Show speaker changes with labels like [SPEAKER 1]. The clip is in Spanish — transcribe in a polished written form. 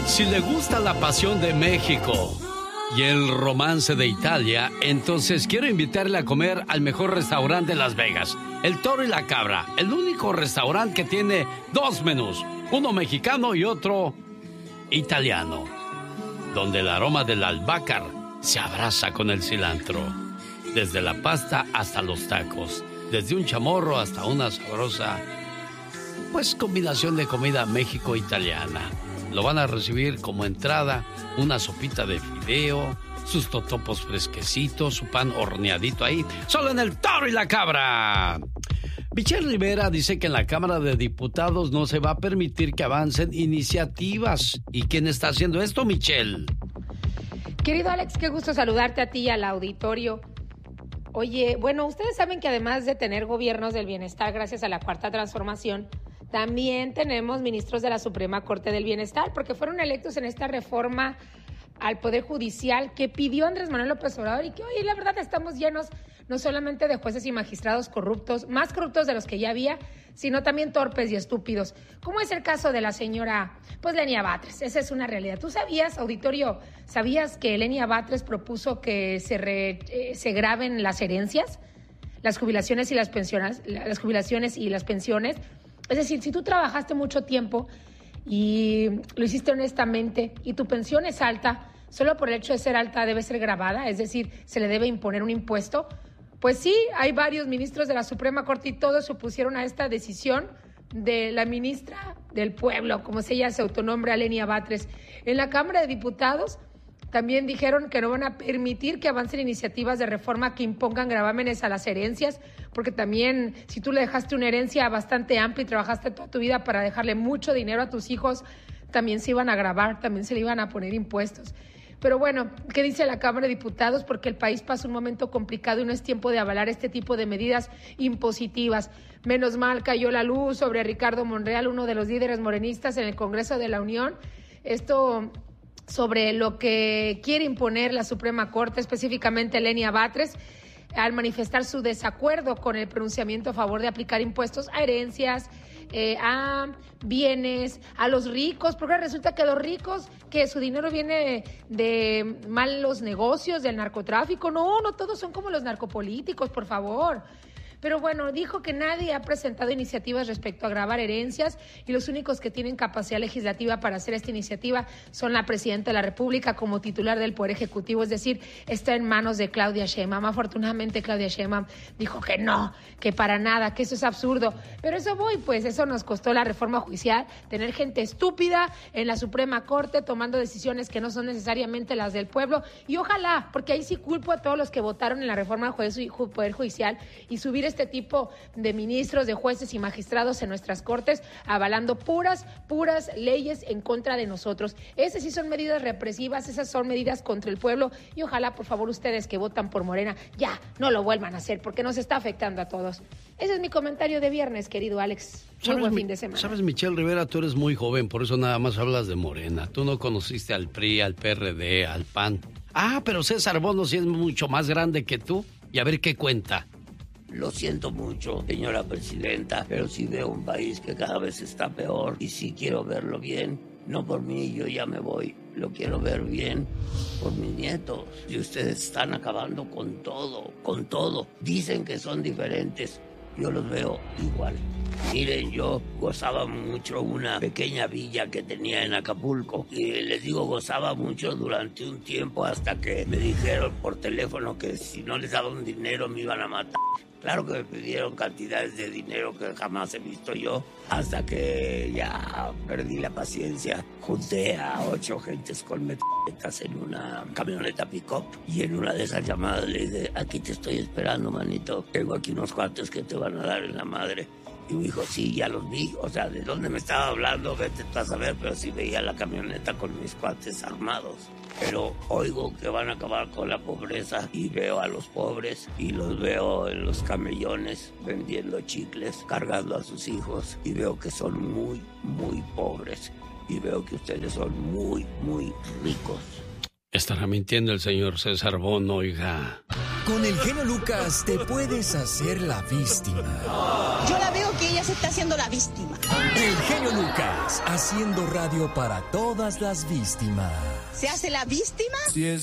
[SPEAKER 1] Si le gusta la pasión de México y el romance de Italia, entonces quiero invitarle a comer al mejor restaurante de Las Vegas, El Toro y la Cabra, el único restaurante que tiene dos menús, uno mexicano y otro italiano, donde el aroma del albácar se abraza con el cilantro, desde la pasta hasta los tacos, desde un chamorro hasta una sabrosa, pues combinación de comida México-italiana. Lo van a recibir como entrada una sopita de fideo, sus totopos fresquecitos, su pan horneadito ahí, solo en El Toro y la Cabra. Michelle Rivera dice que en la Cámara de Diputados no se va a permitir que avancen iniciativas. ¿Y quién está haciendo esto, Michelle?
[SPEAKER 2] Querido Alex, qué gusto saludarte a ti y al auditorio. Oye, bueno, ustedes saben que además de tener gobiernos del bienestar gracias a la Cuarta Transformación, también tenemos ministros de la Suprema Corte del Bienestar, porque fueron electos en esta reforma al Poder Judicial que pidió Andrés Manuel López Obrador y que hoy la verdad estamos llenos no solamente de jueces y magistrados corruptos, más corruptos de los que ya había, sino también torpes y estúpidos, como es el caso de la señora, pues, Lenia Batres. Esa es una realidad. ¿Tú sabías, auditorio, sabías que Lenia Batres propuso que se graben las herencias, las jubilaciones y las pensiones, Es decir, si tú trabajaste mucho tiempo y lo hiciste honestamente y tu pensión es alta, solo por el hecho de ser alta debe ser grabada, es decir, se le debe imponer un impuesto. Pues sí, hay varios ministros de la Suprema Corte y todos se opusieron a esta decisión de la ministra del Pueblo, como ella se autonombra, Lenia Batres. En la Cámara de Diputados también dijeron que no van a permitir que avancen iniciativas de reforma que impongan gravámenes a las herencias, porque también si tú le dejaste una herencia bastante amplia y trabajaste toda tu vida para dejarle mucho dinero a tus hijos, también se iban a gravar, también se le iban a poner impuestos. Pero bueno, ¿qué dice la Cámara de Diputados? Porque el país pasa un momento complicado y no es tiempo de avalar este tipo de medidas impositivas. Menos mal cayó la luz sobre Ricardo Monreal, uno de los líderes morenistas en el Congreso de la Unión. Esto sobre lo que quiere imponer la Suprema Corte, específicamente Lenia Batres, al manifestar su desacuerdo con el pronunciamiento a favor de aplicar impuestos a herencias, a bienes, a los ricos, porque resulta que los ricos, que su dinero viene de malos negocios, del narcotráfico, no todos son como los narcopolíticos, por favor. Pero bueno, dijo que nadie ha presentado iniciativas respecto a gravar herencias y los únicos que tienen capacidad legislativa para hacer esta iniciativa son la Presidenta de la República como titular del Poder Ejecutivo, es decir, está en manos de Claudia Sheinbaum. Afortunadamente Claudia Sheinbaum dijo que no, que para nada, que eso es absurdo. Pero eso nos costó la reforma judicial, tener gente estúpida en la Suprema Corte tomando decisiones que no son necesariamente las del pueblo y ojalá, porque ahí sí culpo a todos los que votaron en la reforma del Poder Judicial y subir este tipo de ministros, de jueces y magistrados en nuestras cortes, avalando puras leyes en contra de nosotros. Esas sí son medidas represivas, esas son medidas contra el pueblo y ojalá, por favor, ustedes que votan por Morena, ya no lo vuelvan a hacer porque nos está afectando a todos. Ese es mi comentario de viernes, querido Alex. Muy buen fin de semana.
[SPEAKER 1] Sabes, Michelle Rivera, tú eres muy joven, por eso nada más hablas de Morena. Tú no conociste al PRI, al PRD, al PAN. Ah, pero César Bono sí es mucho más grande que tú. Y a ver qué cuenta.
[SPEAKER 3] Lo siento mucho, señora presidenta, pero sí veo un país que cada vez está peor y sí quiero verlo bien. No por mí, yo ya me voy. Lo quiero ver bien por mis nietos. Y ustedes están acabando con todo, con todo. Dicen que son diferentes. Yo los veo igual. Miren, yo gozaba mucho una pequeña villa que tenía en Acapulco. Y les digo, gozaba mucho durante un tiempo hasta que me dijeron por teléfono que si no les daba un dinero me iban a matar. Claro que me pidieron cantidades de dinero que jamás he visto yo, hasta que ya perdí la paciencia. Junté a 8 gentes con metralletas en una camioneta pick-up y en una de esas llamadas le dije, aquí te estoy esperando, manito. Tengo aquí unos cuates que te van a dar en la madre. Y me dijo, sí, ya los vi. O sea, ¿de dónde me estaba hablando? Vete tú a saber, pero sí veía la camioneta con mis cuates armados. Pero oigo que van a acabar con la pobreza y veo a los pobres y los veo en los camellones vendiendo chicles, cargando a sus hijos y veo que son muy, muy pobres y veo que ustedes son muy, muy ricos.
[SPEAKER 1] Estará mintiendo el señor César Bono, oiga.
[SPEAKER 4] Con el genio Lucas te puedes hacer la víctima.
[SPEAKER 5] Yo la veo que ella se está haciendo la víctima.
[SPEAKER 4] El genio Lucas, haciendo radio para todas las víctimas.
[SPEAKER 5] ¿Se hace la víctima?
[SPEAKER 4] Sí,